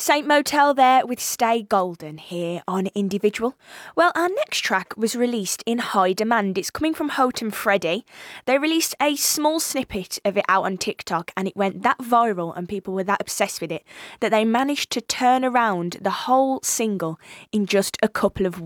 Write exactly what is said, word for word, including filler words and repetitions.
Saint Motel there with Stay Golden here on Individual. Well, our next track was released in high demand. It's coming from Houghton Freddy. They released a small snippet of it out on TikTok and it went that viral and people were that obsessed with it that they managed to turn around the whole single in just a couple of